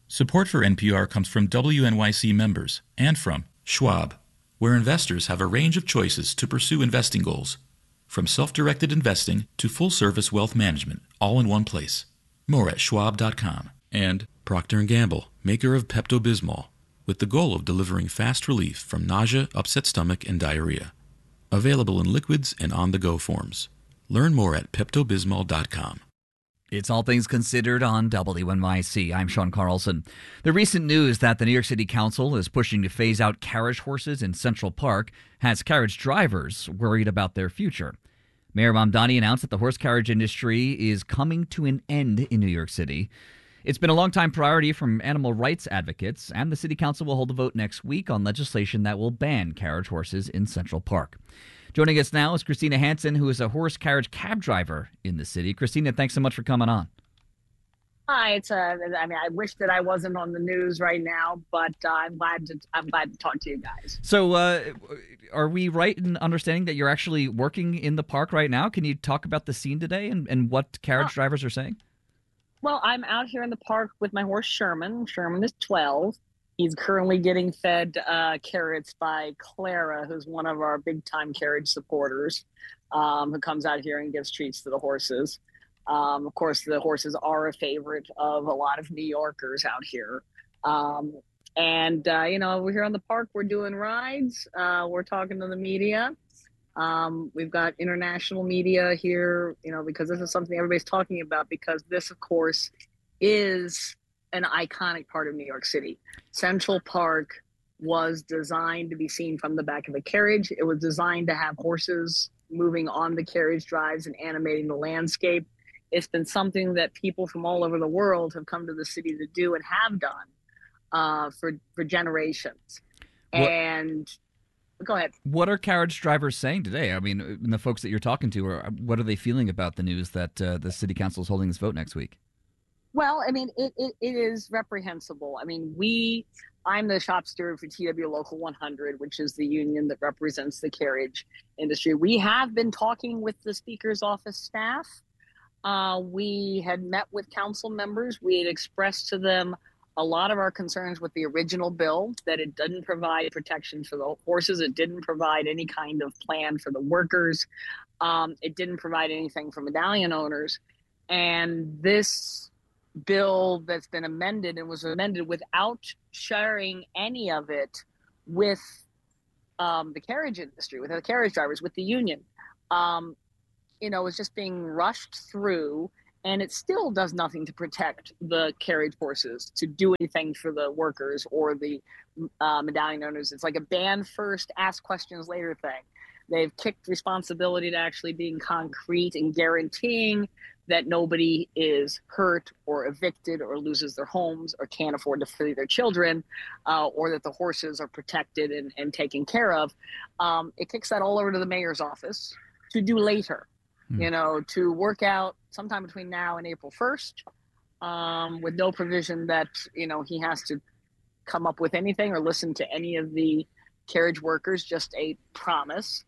Support for NPR comes from WNYC members and from Schwab, where investors have a range of choices to pursue investing goals, from self-directed investing to full-service wealth management, all in one place. More at schwab.com. And Procter & Gamble, maker of Pepto-Bismol, with the goal of delivering fast relief from nausea, upset stomach, and diarrhea. Available in liquids and on-the-go forms. Learn more at peptobismol.com. It's All Things Considered on WNYC. I'm Sean Carlson. The recent news that the New York City Council is pushing to phase out carriage horses in Central Park has carriage drivers worried about their future. Mayor Mamdani announced that the horse carriage industry is coming to an end in New York City. It's been a long-time priority from animal rights advocates, and the City Council will hold a vote next week on legislation that will ban carriage horses in Central Park. Joining us now is Christina Hansen, who is a horse carriage cab driver in the city. Christina, thanks so much for coming on. Hi, I wish that I wasn't on the news right now, but I'm glad to talk to you guys. So, are we right in understanding that you're actually working in the park right now? Can you talk about the scene today and what carriage drivers are saying? Well, I'm out here in the park with my horse Sherman. Sherman is 12. He's currently getting fed carrots by Clara, who's one of our big-time carriage supporters, who comes out here and gives treats to the horses. Of course, the horses are a favorite of a lot of New Yorkers out here. We're here on the park. We're doing rides. We're talking to the media. We've got international media here, because this is something everybody's talking about, because this, of course, is an iconic part of New York City. Central Park was designed to be seen from the back of a carriage. It was designed to have horses moving on the carriage drives and animating the landscape. It's been something that people from all over the world have come to the city to do and have done for generations. And go ahead. What are carriage drivers saying today? I mean, the folks that you're talking to, what are they feeling about the news that the city council is holding this vote next week? Well, it is reprehensible. I'm the shop steward for TW Local 100, which is the union that represents the carriage industry. We have been talking with the Speaker's office staff. We had met with council members. We had expressed to them a lot of our concerns with the original bill, that it didn't provide protection for the horses. It didn't provide any kind of plan for the workers. It didn't provide anything for medallion owners. And this bill that's been amended and was amended without sharing any of it with the carriage industry, with the carriage drivers, with the union, is just being rushed through, and it still does nothing to protect the carriage horses, to do anything for the workers or the medallion owners. It's like a ban first, ask questions later thing. They've kicked responsibility to actually being concrete and guaranteeing that nobody is hurt or evicted or loses their homes or can't afford to feed their children, or that the horses are protected and taken care of. It kicks that all over to the mayor's office to do later, to work out sometime between now and April 1st, with no provision that, he has to come up with anything or listen to any of the carriage workers, just a promise.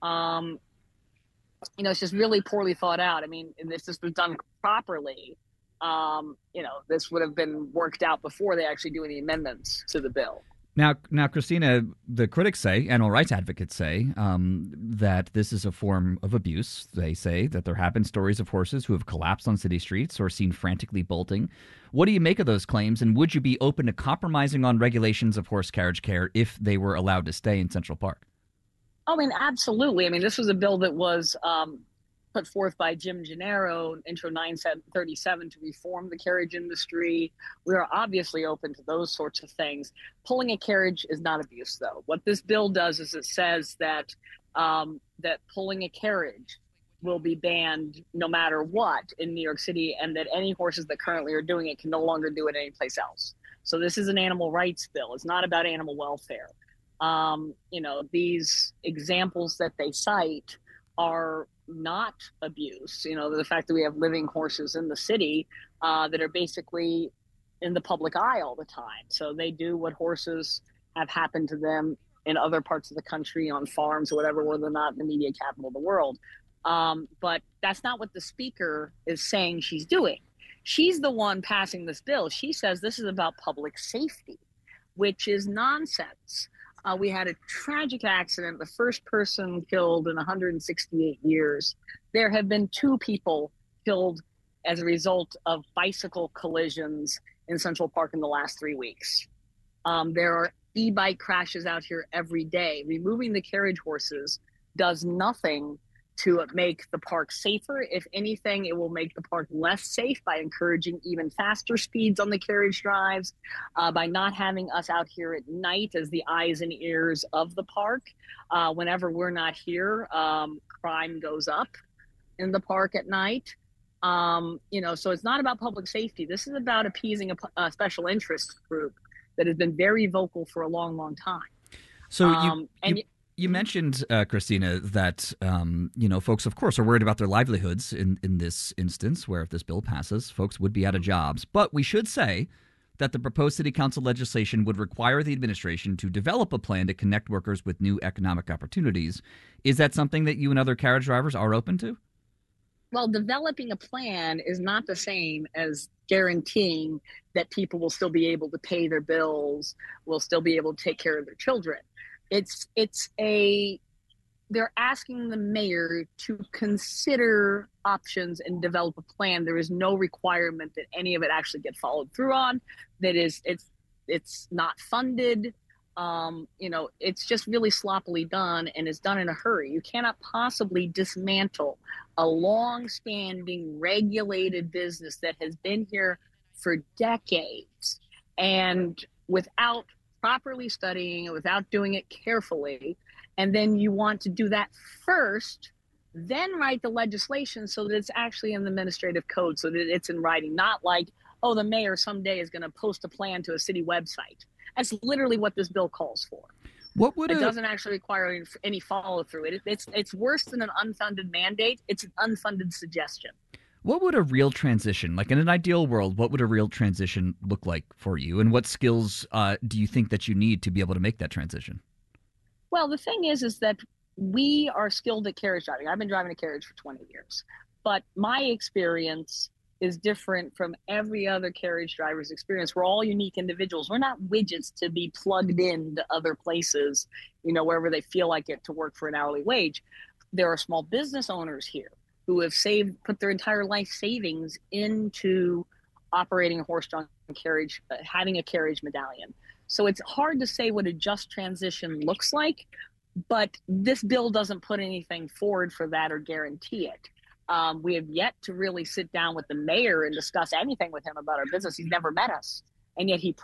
It's just really poorly thought out. And this was done properly. This would have been worked out before they actually do any amendments to the bill. Now, Christina, the critics say, animal rights advocates say, that this is a form of abuse. They say that there have been stories of horses who have collapsed on city streets or seen frantically bolting. What do you make of those claims, and would you be open to compromising on regulations of horse carriage care if they were allowed to stay in Central Park? Absolutely. This was a bill that was put forth by Jim Gennaro, Intro 937, to reform the carriage industry. We are obviously open to those sorts of things. Pulling a carriage is not abuse, though. What this bill does is it says that that pulling a carriage will be banned no matter what in New York City, and that any horses that currently are doing it can no longer do it anyplace else. So this is an animal rights bill. It's not about animal welfare. These examples that they cite are not abuse. The fact that we have living horses in the city that are basically in the public eye all the time. So they do what horses have happened to them in other parts of the country, on farms or whatever, where they're not in the media capital of the world. But that's not what the speaker is saying she's doing. She's the one passing this bill. She says this is about public safety, which is nonsense. We had a tragic accident, the first person killed in 168 years. There have been 2 people killed as a result of bicycle collisions in Central Park in the last 3 weeks. There are e-bike crashes out here every day. Removing the carriage horses does nothing to make the park safer. If anything, it will make the park less safe by encouraging even faster speeds on the carriage drives, by not having us out here at night as the eyes and ears of the park. Whenever we're not here, crime goes up in the park at night. So it's not about public safety. This is about appeasing a special interest group that has been very vocal for a long, long time. So you mentioned, Christina, that folks, of course, are worried about their livelihoods in this instance, where if this bill passes, folks would be out of jobs. But we should say that the proposed city council legislation would require the administration to develop a plan to connect workers with new economic opportunities. Is that something that you and other carriage drivers are open to? Well, developing a plan is not the same as guaranteeing that people will still be able to pay their bills, will still be able to take care of their children. They're asking the mayor to consider options and develop a plan. There is no requirement that any of it actually get followed through on. It's not funded. It's just really sloppily done, and it's done in a hurry. You cannot possibly dismantle a long-standing regulated business that has been here for decades, and without properly studying it, without doing it carefully. And then you want to do that first, then write the legislation so that it's actually in the administrative code, so that it's in writing, not like, oh, the mayor someday is going to post a plan to a city website. That's literally what this bill calls for. It doesn't actually require any follow through. It's worse than an unfunded mandate. It's an unfunded suggestion. What would a real transition, like in an ideal world, what would a real transition look like for you? And what skills do you think that you need to be able to make that transition? Well, the thing is that we are skilled at carriage driving. I've been driving a carriage for 20 years, but my experience is different from every other carriage driver's experience. We're all unique individuals. We're not widgets to be plugged into other places, wherever they feel like it, to work for an hourly wage. There are small business owners here who have put their entire life savings into operating a horse-drawn carriage, having a carriage medallion. So it's hard to say what a just transition looks like, but this bill doesn't put anything forward for that or guarantee it. We have yet to really sit down with the mayor and discuss anything with him about our business. He's never met us, and yet he